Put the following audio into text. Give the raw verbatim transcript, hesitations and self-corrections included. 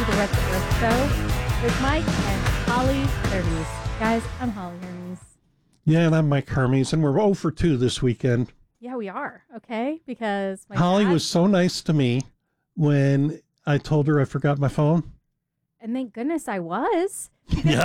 to the What the Earth Show with Mike and Holly Hermes. Guys, I'm Holly Hermes. Yeah, and I'm Mike Hermes, and we're oh for two this weekend. Yeah, we are. Okay, because my Holly dad, was so nice to me when I told her I forgot my phone. and thank goodness I was. Yeah.